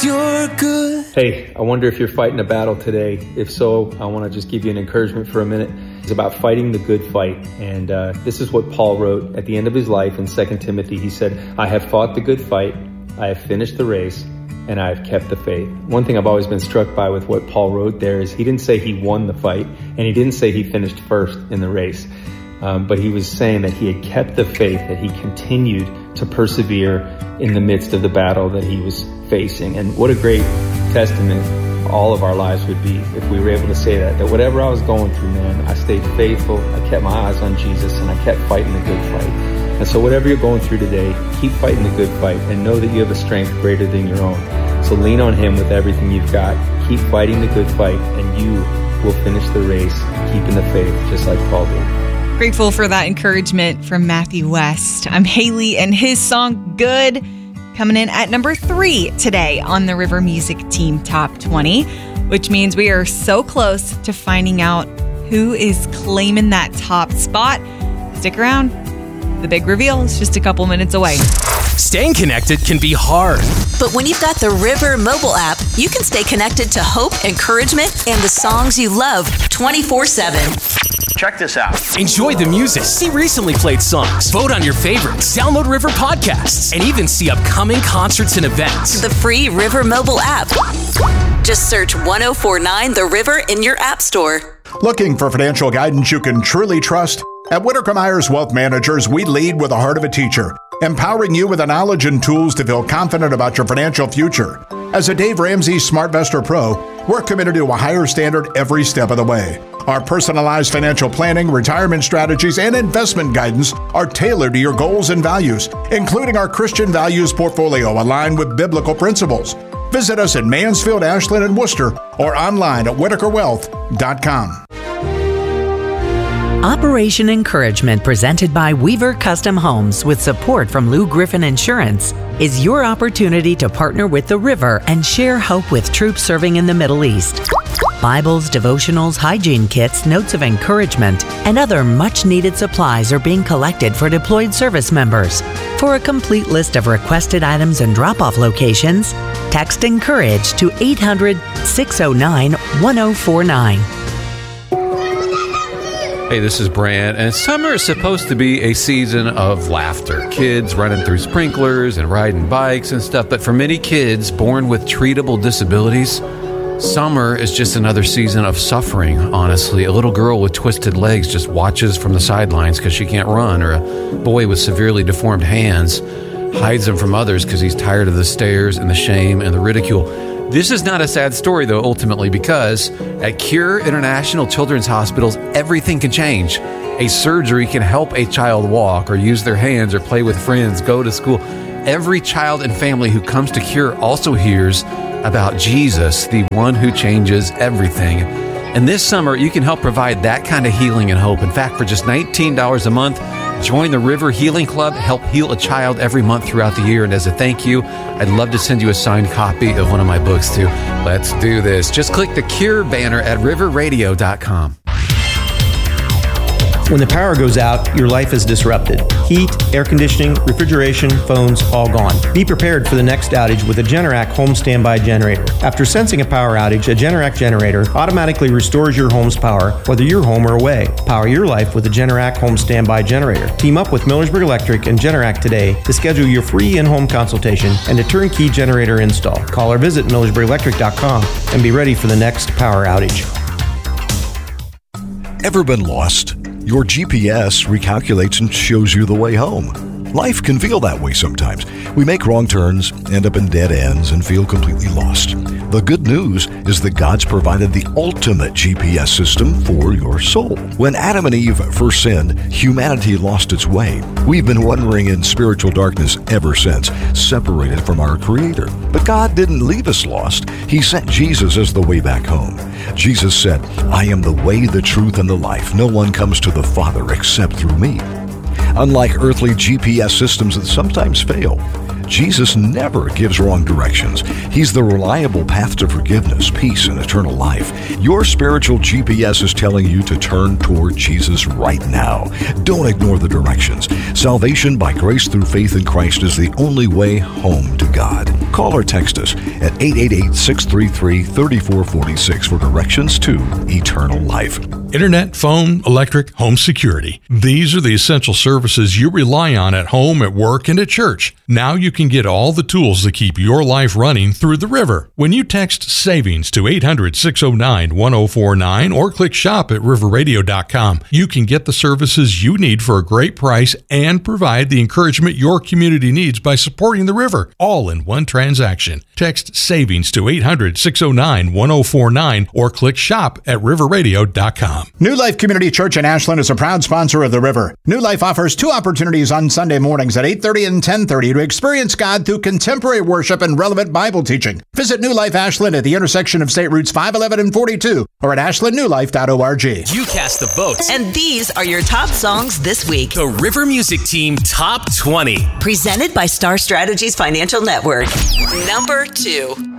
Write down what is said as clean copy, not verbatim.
you're good. Hey, I wonder if you're fighting a battle today. If so, I want to just give you an encouragement for a minute. It's about fighting the good fight. And this is what Paul wrote at the end of his life in 2 Timothy. He said, I have fought the good fight, I have finished the race, and I have kept the faith. One thing I've always been struck by with what Paul wrote there is he didn't say he won the fight, and he didn't say he finished first in the race. But he was saying that he had kept the faith, that he continued to persevere in the midst of the battle that he was facing. And what a great testament all of our lives would be if we were able to say that whatever I was going through, man, I stayed faithful, I kept my eyes on Jesus, and I kept fighting the good fight. And so whatever you're going through today, keep fighting the good fight and know that you have a strength greater than your own. So lean on him with everything you've got. Keep fighting the good fight, and you will finish the race, keeping the faith, just like Paul did. Grateful for that encouragement from Matthew West. I'm Haley, and his song Good coming in at number 3 today on the River Music Team Top 20, which means we are so close to finding out who is claiming that top spot. Stick around. The big reveal is just a couple minutes away. Staying connected can be hard. But when you've got the River mobile app, you can stay connected to hope, encouragement, and the songs you love 24/7. Check this out. Enjoy the music, see recently played songs, vote on your favorites, download River podcasts, and even see upcoming concerts and events. The free River mobile app. Just search 1049 The River in your app store. Looking for financial guidance you can truly trust? At Whitaker Myers Wealth Managers, we lead with the heart of a teacher, empowering you with the knowledge and tools to feel confident about your financial future. As a Dave Ramsey SmartVestor Pro, we're committed to a higher standard every step of the way. Our personalized financial planning, retirement strategies, and investment guidance are tailored to your goals and values, including our Christian values portfolio aligned with biblical principles. Visit us in Mansfield, Ashland, and Worcester, or online at WhitakerWealth.com. Operation Encouragement, presented by Weaver Custom Homes with support from Lou Griffin Insurance, is your opportunity to partner with the River and share hope with troops serving in the Middle East. Bibles, devotionals, hygiene kits, notes of encouragement, and other much-needed supplies are being collected for deployed service members. For a complete list of requested items and drop-off locations, text ENCOURAGE to 800-609-1049. Hey, this is Brand, and summer is supposed to be a season of laughter. Kids running through sprinklers and riding bikes and stuff, but for many kids born with treatable disabilities, summer is just another season of suffering, honestly. A little girl with twisted legs just watches from the sidelines because she can't run, or a boy with severely deformed hands hides them from others because he's tired of the stares and the shame and the ridicule. This is not a sad story, though, ultimately, because at Cure International Children's Hospitals, everything can change. A surgery can help a child walk or use their hands or play with friends, go to school. Every child and family who comes to Cure also hears about Jesus, the one who changes everything. And this summer, you can help provide that kind of healing and hope. In fact, for just $19 a month, join the River Healing Club, help heal a child every month throughout the year. And as a thank you, I'd love to send you a signed copy of one of my books too. Let's do this. Just click the Cure banner at riverradio.com. When the power goes out, your life is disrupted. Heat, air conditioning, refrigeration, phones, all gone. Be prepared for the next outage with a Generac home standby generator. After sensing a power outage, a Generac generator automatically restores your home's power, whether you're home or away. Power your life with a Generac home standby generator. Team up with Millersburg Electric and Generac today to schedule your free in-home consultation and a turnkey generator install. Call or visit MillersburgElectric.com and be ready for the next power outage. Ever been lost? Your GPS recalculates and shows you the way home. Life can feel that way sometimes. We make wrong turns, end up in dead ends, and feel completely lost. The good news is that God's provided the ultimate GPS system for your soul. When Adam and Eve first sinned, humanity lost its way. We've been wandering in spiritual darkness ever since, separated from our Creator. But God didn't leave us lost. He sent Jesus as the way back home. Jesus said, "I am the way, the truth, and the life. No one comes to the Father except through me." Unlike earthly GPS systems that sometimes fail, Jesus never gives wrong directions. He's the reliable path to forgiveness, peace, and eternal life. Your spiritual GPS is telling you to turn toward Jesus right now. Don't ignore the directions. Salvation by grace through faith in Christ is the only way home to God. Call or text us at 888-633-3446 for directions to eternal life. Internet, phone, electric, home security. These are the essential services you rely on at home, at work, and at church. Now you can get all the tools that keep your life running through the River. When you text SAVINGS to 800-609-1049 or click shop at riverradio.com, you can get the services you need for a great price and provide the encouragement your community needs by supporting the River, all in one transaction. Text SAVINGS to 800-609-1049 or click shop at riverradio.com. New Life Community Church in Ashland is a proud sponsor of the River. New Life offers 2 opportunities on Sunday mornings at 8:30 and 10:30 to experience God through contemporary worship and relevant Bible teaching. Visit New Life Ashland at the intersection of State Routes 511 and 42 or at ashlandnewlife.org. You cast the votes. And these are your top songs this week. The River Music Team Top 20. Presented by Star Strategies Financial Network. Number 2.